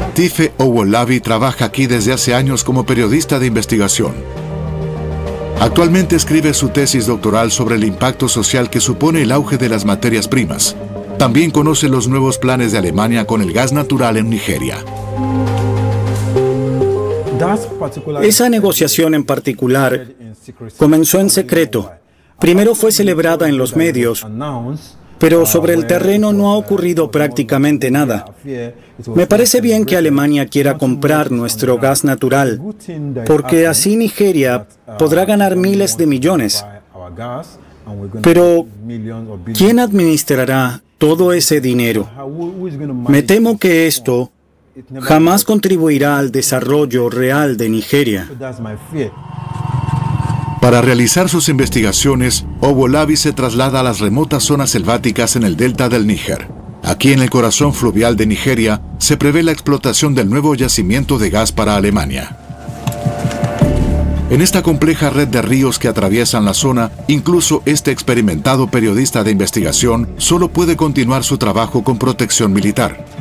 Tife Owolabi trabaja aquí desde hace años como periodista de investigación. Actualmente escribe su tesis doctoral sobre el impacto social que supone el auge de las materias primas. También conoce los nuevos planes de Alemania con el gas natural en Nigeria. Esa negociación en particular comenzó en secreto. Primero fue celebrada en los medios, pero sobre el terreno no ha ocurrido prácticamente nada. Me parece bien que Alemania quiera comprar nuestro gas natural, porque así Nigeria podrá ganar miles de millones. Pero, ¿quién administrará todo ese dinero? Me temo que esto jamás contribuirá al desarrollo real de Nigeria. Para realizar sus investigaciones, Owolabi se traslada a las remotas zonas selváticas en el delta del Níger. Aquí en el corazón fluvial de Nigeria, se prevé la explotación del nuevo yacimiento de gas para Alemania. En esta compleja red de ríos que atraviesan la zona, incluso este experimentado periodista de investigación solo puede continuar su trabajo con protección militar.